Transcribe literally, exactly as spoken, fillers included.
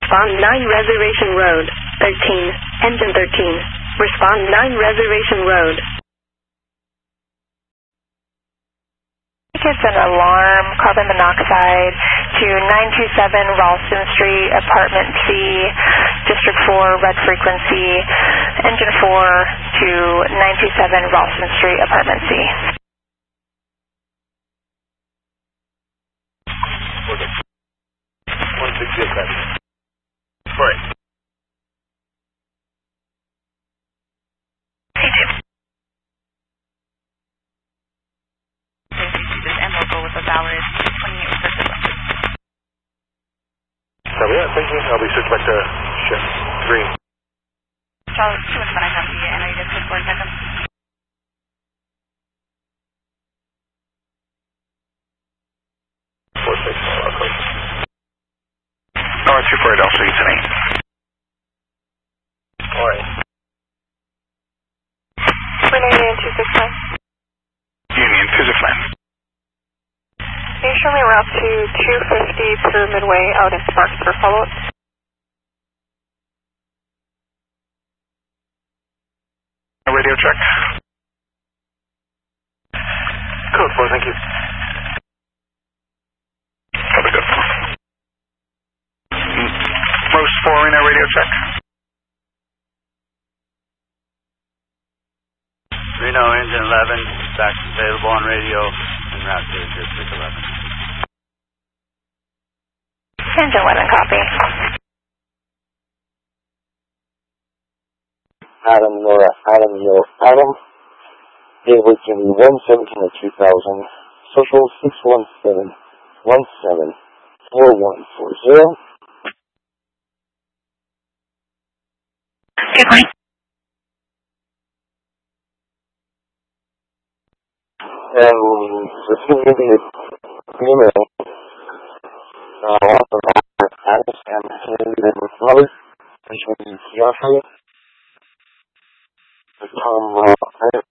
Respond nine Reservation Road, thirteen, engine thirteen. Respond nine Reservation Road. It's an alarm, carbon monoxide, to nine two seven Ralston Street, Apartment C, District four, red frequency, engine four to nine two seven Ralston Street, Apartment C. one six zero seven. Right. With a valid twenty-eight recursive. So yeah, thank you. I'll be switched back to shift three. Charlie, two one seven, I have you, and I just four seconds. Four six, okay. No, it's two four eight, I'll see you tonight. Alright. Union two six nine. Union two six nine. Can you show me route to two fifty Pyramid Way out in Sparks for follow-up? Radio check. Code four, thank you. Copy that. Most four, Reno, radio check. Reno, engine eleven, back available on radio, en route to District eleven. Engine eleven, copy. Adam, Nora, Adam, Nora, Adam. David Jimmy, one seventeen of two thousand. Social six one seven one seven four one four zero. Good morning. And receiving the email. Uh, also, Adam, and his mother, which was Yahoo. Tom, uh,